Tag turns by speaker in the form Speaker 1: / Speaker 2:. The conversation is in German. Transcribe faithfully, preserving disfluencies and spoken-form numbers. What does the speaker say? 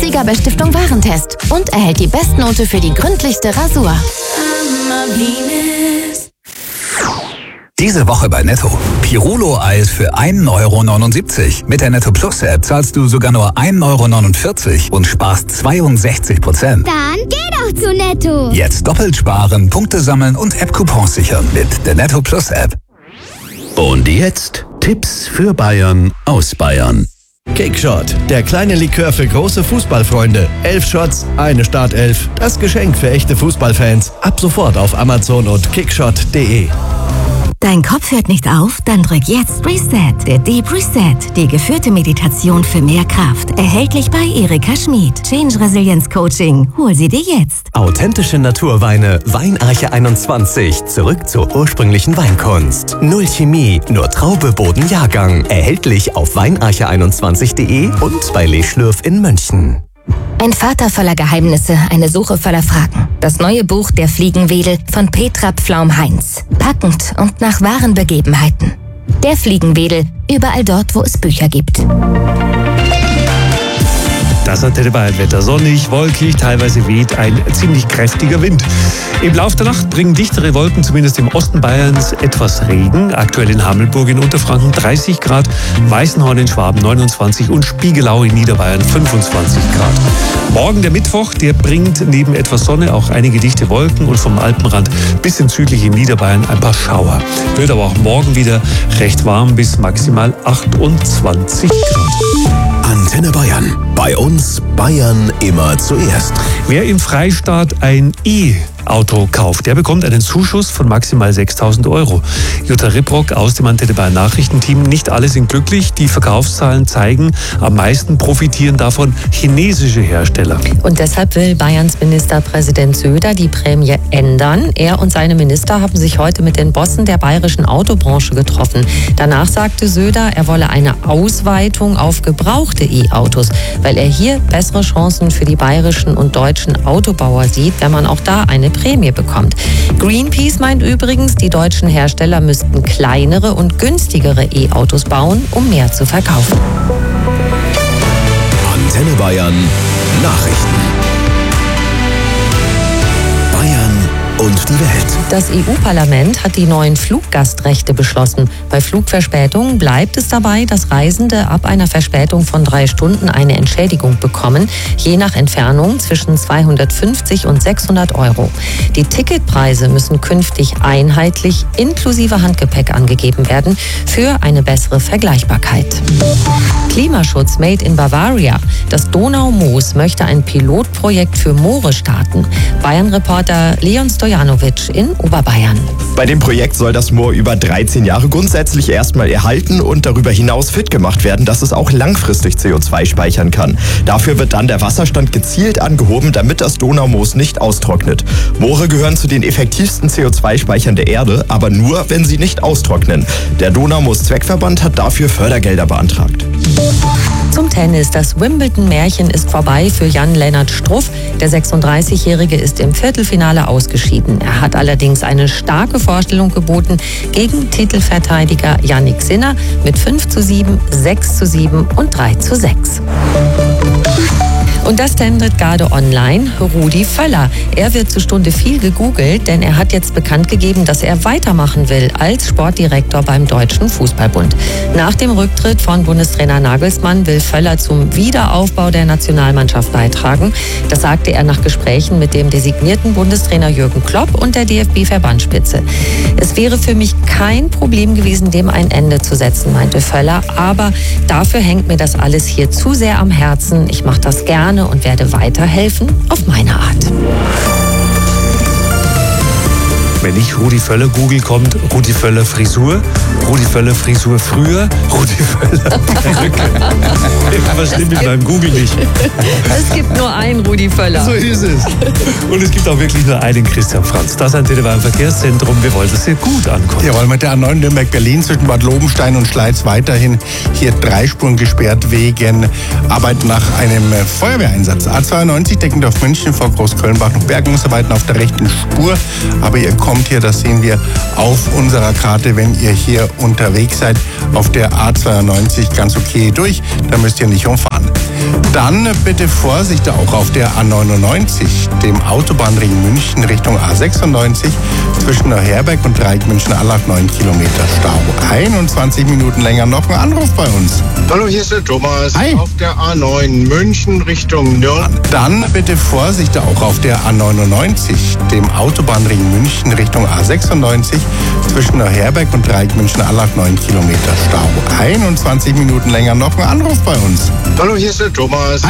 Speaker 1: Sieger bei Stiftung Warentest und erhält die Bestnote für die gründlichste Rasur.
Speaker 2: Diese Woche bei Netto. Pirulo-Eis für ein Euro neunundsiebzig. Mit der Netto Plus App zahlst du sogar nur ein Euro neunundvierzig und sparst zweiundsechzig Prozent.
Speaker 3: Dann geh doch zu Netto.
Speaker 2: Jetzt doppelt sparen, Punkte sammeln und App-Coupons sichern mit der Netto Plus App.
Speaker 4: Und jetzt Tipps für Bayern aus Bayern.
Speaker 5: Kickshot, der kleine Likör für große Fußballfreunde. Elf Shots, eine Startelf. Das Geschenk für echte Fußballfans. Ab sofort auf Amazon und kickshot punkt de.
Speaker 6: Dein Kopf hört nicht auf? Dann drück jetzt Reset. Der Deep Reset. Die geführte Meditation für mehr Kraft. Erhältlich bei Erika Schmid. Change Resilience Coaching. Hol sie dir jetzt.
Speaker 7: Authentische Naturweine. Weinarche einundzwanzig. Zurück zur ursprünglichen Weinkunst. Null Chemie. Nur Traube, Boden, Jahrgang. Erhältlich auf weinarche einundzwanzig punkt de und bei Le Schlürf in München.
Speaker 1: Ein Vater voller Geheimnisse, eine Suche voller Fragen. Das neue Buch Der Fliegenwedel von Petra Pflaum-Heinz. Packend und nach wahren Begebenheiten. Der Fliegenwedel, überall dort, wo es Bücher gibt.
Speaker 8: Das Antenne Bayern Wetter. Sonnig, wolkig, teilweise weht ein ziemlich kräftiger Wind. Im Laufe der Nacht bringen dichtere Wolken zumindest im Osten Bayerns etwas Regen. Aktuell in Hamelburg in Unterfranken dreißig Grad, Weißenhorn in Schwaben neunundzwanzig und Spiegelau in Niederbayern fünfundzwanzig Grad. Morgen der Mittwoch, der bringt neben etwas Sonne auch einige dichte Wolken und vom Alpenrand bis ins südliche Niederbayern ein paar Schauer. Wird aber auch morgen wieder recht warm bis maximal achtundzwanzig Grad.
Speaker 4: Antenne Bayern. Bei uns Bayern immer zuerst.
Speaker 8: Wer im Freistaat ein E-Auto kauft, der bekommt einen Zuschuss von maximal sechstausend Euro. Jutta Ripprock aus dem Antenne Bayern Nachrichtenteam. Nicht alle sind glücklich. Die Verkaufszahlen zeigen, am meisten profitieren davon chinesische Hersteller.
Speaker 9: Und deshalb will Bayerns Ministerpräsident Söder die Prämie ändern. Er und seine Minister haben sich heute mit den Bossen der bayerischen Autobranche getroffen. Danach sagte Söder, er wolle eine Ausweitung auf gebrauchte E-Autos, weil er hier bessere Chancen für die bayerischen und deutschen Autobauer sieht, wenn man auch da eine Prämie bekommt. Greenpeace meint übrigens, die deutschen Hersteller müssten kleinere und günstigere E-Autos bauen, um mehr zu verkaufen.
Speaker 4: Antenne Bayern Nachrichten. Bayern und die Welt.
Speaker 9: Das E U-Parlament hat die neuen Fluggastrechte beschlossen. Bei Flugverspätungen bleibt es dabei, dass Reisende ab einer Verspätung von drei Stunden eine Entschädigung bekommen, je nach Entfernung zwischen zweihundertfünfzig und sechshundert Euro. Die Ticketpreise müssen künftig einheitlich inklusive Handgepäck angegeben werden für eine bessere Vergleichbarkeit. Klimaschutz made in Bavaria. Das Donaumoos möchte ein Pilotprojekt für Moore starten. Bayern-Reporter Leon Stojanovic in Oberbayern.
Speaker 10: Bei dem Projekt soll das Moor über dreizehn Jahre grundsätzlich erstmal erhalten und darüber hinaus fit gemacht werden, dass es auch langfristig C O zwei speichern kann. Dafür wird dann der Wasserstand gezielt angehoben, damit das Donaumoos nicht austrocknet. Moore gehören zu den effektivsten C O zwei Speichern der Erde, aber nur, wenn sie nicht austrocknen. Der Donaumoos-Zweckverband hat dafür Fördergelder beantragt.
Speaker 9: Zum Tennis. Das Wimbledon-Märchen ist vorbei für Jan-Lennart Struff. Der sechsunddreißigjährige ist im Viertelfinale ausgeschieden. Er hat allerdings eine starke Vorstellung geboten gegen Titelverteidiger Jannik Sinner mit fünf zu sieben, sechs zu sieben und drei zu sechs. Und das tendet gerade online Rudi Völler. Er wird zur Stunde viel gegoogelt, denn er hat jetzt bekannt gegeben, dass er weitermachen will als Sportdirektor beim Deutschen Fußballbund. Nach dem Rücktritt von Bundestrainer Nagelsmann will Völler zum Wiederaufbau der Nationalmannschaft beitragen. Das sagte er nach Gesprächen mit dem designierten Bundestrainer Jürgen Klopp und der D F B-Verbandsspitze. Es wäre für mich kein Problem gewesen, dem ein Ende zu setzen, meinte Völler. Aber dafür hängt mir das alles hier zu sehr am Herzen. Ich mache das gerne und werde weiterhelfen auf meine Art.
Speaker 8: Wenn ich Rudi Völler google, kommt Rudi Völler Frisur, Rudi Völler Frisur früher, Rudi Völler Perücke. Was stimmt mit meinem Google nicht?
Speaker 9: Es gibt nur einen Rudi Völler.
Speaker 8: So ist es. Und es gibt auch wirklich nur einen Christian Franz. Das Antenne Bayern Verkehrszentrum. Wir wollen, dass ihr gut ankommt.
Speaker 11: Jawohl, mit der A neun Nürnberg-Berlin zwischen Bad Lobenstein und Schleiz weiterhin hier drei Spuren gesperrt wegen Arbeit nach einem Feuerwehreinsatz. A zweiundneunzig Deckendorf München vor Großkölnbach noch Bergungsarbeiten auf der rechten Spur. Aber ihr kommt hier, das sehen wir auf unserer Karte, wenn ihr hier unterwegs seid, auf der A zweiundneunzig ganz okay durch. Da müsst ihr nicht umfahren. Dann bitte Vorsicht auch auf der A neunundneunzig, dem Autobahnring München Richtung A sechsundneunzig. Zwischen Herberg und Dreieck München-Allach neun Kilometer Stau. einundzwanzig Minuten länger noch ein Anruf bei uns.
Speaker 12: Hallo, hier ist der Thomas.
Speaker 11: Hi.
Speaker 12: Auf der A neun München Richtung Nürnberg.
Speaker 11: Dann bitte Vorsicht auch auf der A neunundneunzig, dem Autobahnring München Richtung A sechsundneunzig. Zwischen Herberg und Dreieck München-Allach neun Kilometer Stau. einundzwanzig Minuten länger noch ein Anruf bei uns.
Speaker 12: Hallo, hier ist der Thomas.